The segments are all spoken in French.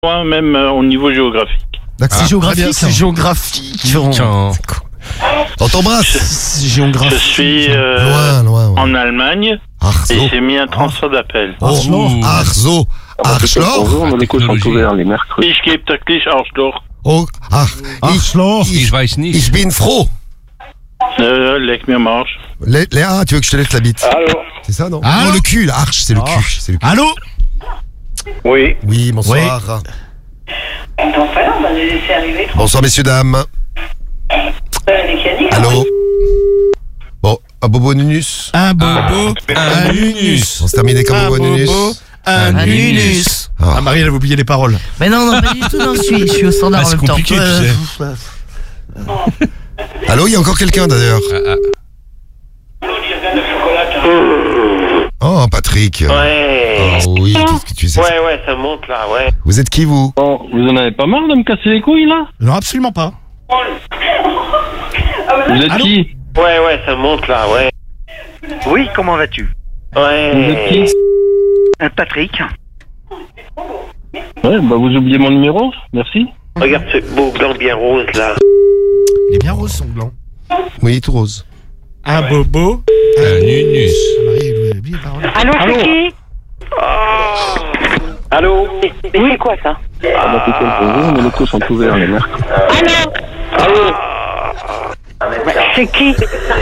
même au niveau géographique. D'accord. C'est géographique. C'est géographique. Tiens. On t'embrasse. Je suis Loin. en Allemagne Arzo. et j'ai mis un transfert d'appel. Arzo. Arschloch. Bonjour, nos locaux sont ouverts les mercredis. Ich gebe wirklich Arschloch. Oh, Arschloch. Ich weiß nicht. Ich bin froh. Leck mir marche. Léa, tu veux que je te laisse la bite? Allô? C'est ça, non? Allô? Non, le cul, la arche, c'est le cul. C'est le cul. Allô? Oui. Oui, bonsoir. Donc voilà, on va les laisser arriver. Bonsoir, messieurs, dames. Allô? Bon, un bobo nunus. Un bobo, un nunus. On se termine comme Un bobo nunus. bobo, un nunus. Ah. Ah, Marie, elle avait oublié les paroles. Mais non, pas du tout, non, je suis au standard en c'est même temps. compliqué, tu sais. Allô, il y a encore quelqu'un d'ailleurs. Oh, Patrick. Ouais. Oh oui, qu'est-ce que tu sais? Ouais, ça monte là, ouais. Vous êtes qui, vous? Bon, vous en avez pas marre de me casser les couilles là? Non, absolument pas. Vous êtes Allô? qui? Ouais, ça monte là, ouais. Oui, comment vas-tu? Vous êtes qui? Ouais. Patrick. Ouais, bah vous oubliez mon numéro, merci. Regarde ce beau gland bien rose là. Il est bien rose, son blanc. Oui, tout rose. Un bobo, Un nunus. Marie, elle avait oublié les paroles. Allô, c'est qui? Allô? Mais c'est quoi ça? Ah bah c'est bonjour, nos locaux sont ouverts les mercredis. Allô? C'est qui?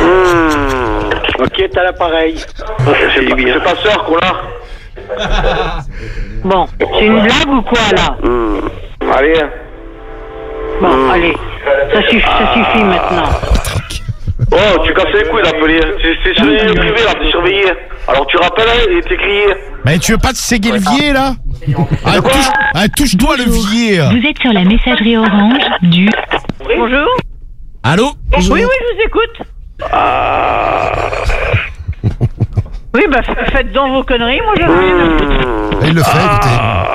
Ok, t'as l'appareil. C'est pas sûr qu'on l'a. Bon, c'est une blague ou quoi là? Allez. Bon, allez, ça suffit maintenant. Oh, tu casses les couilles d'appeler. C'est surveillé privé là, t'es surveillé. Alors tu rappelles et t'écris. Mais tu veux pas te séguer le levier, là? Touche-toi le levier. Vous êtes sur la messagerie orange du... Bonjour? Allô? Oui, je vous écoute. Oui, bah faites donc vos conneries, moi je Il le fait, écoutez.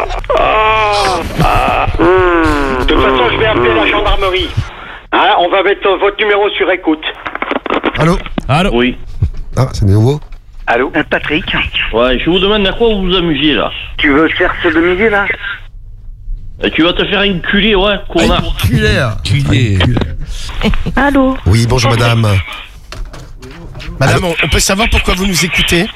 De toute façon, je vais appeler la gendarmerie. Hein, on va mettre votre numéro sur écoute. Allô? Oui. Ah, c'est de nouveau? Allô? Patrick, Ouais, je vous demande à quoi vous vous amusez là. tu veux faire ce de midi là? Et tu vas te faire enculer, ouais, connard. Tu Allô? Oui, bonjour madame. Madame, on peut savoir pourquoi vous nous écoutez?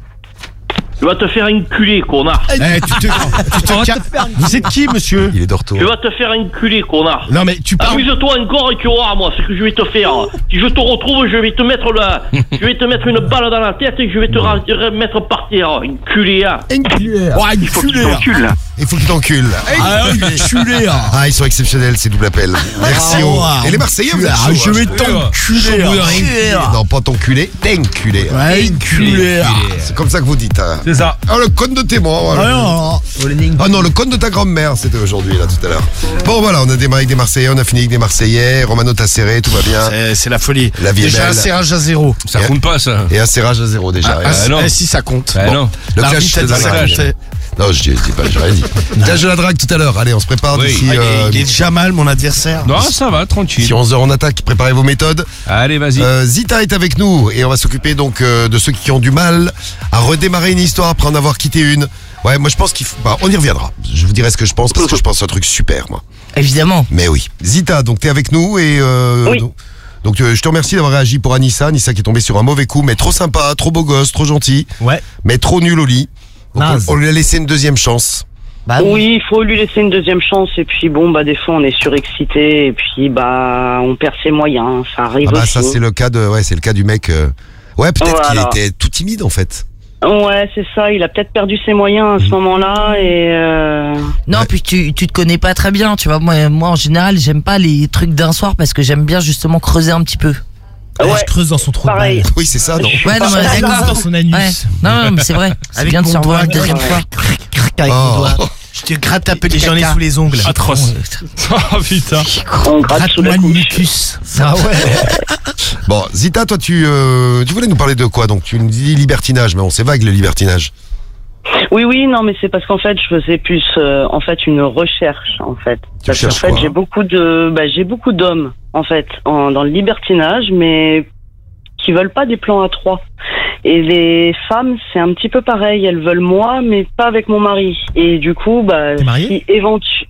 Tu vas te faire enculer, connard. Vous êtes qui, monsieur? Il est de retour. Tu vas te faire enculer, connard. Non, mais tu parles... Amuse-toi encore et tu auras, moi, ce que je vais te faire. Si je te retrouve, je vais te mettre une balle dans la tête et je vais te remettre par terre. Enculé, hein. Ouais, il faut qu'il t'encule. Il faut qu'il t'encule. Ah, ils sont exceptionnels, ces doubles appels. Merci. Et les Marseillais, vous êtes chauds, Je vais hein. t'enculer. Non, pas t'enculer, t'enculer. Ouais, enculé. C'est comme ça que vous dites. Hein. C'est ça. Oh, le conte de témoin. Ah non, le conte de ta grand-mère, c'était aujourd'hui, là, tout à l'heure. Bon, voilà, on a démarré avec des Marseillais, on a fini avec des Marseillais. Romano t'a serré, tout va bien. C'est la folie. La vie est Déjà, belle. un serrage à 0. Ça compte pas, ça. Et un serrage à 0 déjà. non. Si, ça compte. Ah non. Le L'arbitre clash a de dit la ça drague. comptait. Non, je dis pas, j'ai rien dit. Clash de la drague tout à l'heure. Allez, on se prépare Oui. d'ici Il est déjà mal, mon adversaire. Non, ça va, tranquille. d'ici 11h, on attaque. Préparez vos méthodes. Allez, vas-y. Zita est avec nous et on va s'occuper donc de ceux qui ont du mal à redémarrer une histoire après en avoir quitté une. Ouais, moi je pense qu'il faut... Bah, on y reviendra. Je vous dirai ce que je pense parce que je pense à un truc super, moi. Évidemment. Mais oui. Zita, donc t'es avec nous et... Oui. Donc je te remercie d'avoir réagi pour Anissa. Anissa qui est tombée sur un mauvais coup, mais trop sympa, trop beau gosse, trop gentil, Ouais. mais trop nul au lit. Donc Naze. on lui a laissé une deuxième chance. Bah Oui, il faut lui laisser une deuxième chance et puis bon, bah des fois on est surexcité et puis bah on perd ses moyens, ça arrive Ah bah aussi. ça c'est le cas de... Ouais, c'est le cas du mec... Ouais, peut-être Voilà. qu'il était tout timide en fait. Ouais, c'est ça, il a peut-être perdu ses moyens à ce moment-là et non, Ouais. puis tu te connais pas très bien, tu vois. Moi en général, j'aime pas les trucs d'un soir parce que j'aime bien justement creuser un petit peu. ouais, Je creuse dans son trou de pareil. balle. Oui, c'est ça, non? Ouais, non, mais Je creuse d'accord. dans son anus. Ouais. Non, mais c'est vrai. C'est Avec bien de mon se revoir doigt, une deuxième fois. Avec mon Oh. doigt. Je te gratte un peu les gens sous les ongles. Atroce. Oh putain. On gratte sous la Gratte-moi le couche. mucus. Ah ouais. Bon, Zita, toi tu voulais nous parler de quoi? Donc tu nous dis libertinage, mais on sait vague le libertinage. Oui, non, mais c'est parce qu'en fait, je faisais plus, en fait, une recherche, en fait. Tu Parce qu'en cherches fait, quoi? j'ai beaucoup d'hommes, en fait, dans le libertinage, mais qui veulent pas des plans à trois. Et les femmes, c'est un petit peu pareil. Elles veulent moi, mais pas avec mon mari. Et du coup, bah, T'es marié? si